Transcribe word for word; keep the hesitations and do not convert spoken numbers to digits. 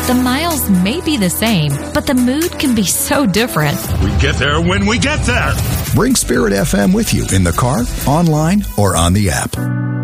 The miles may be the same, but the mood can be so different. We get there when we get there. Bring Spirit F M with you in the car, online, or on the app.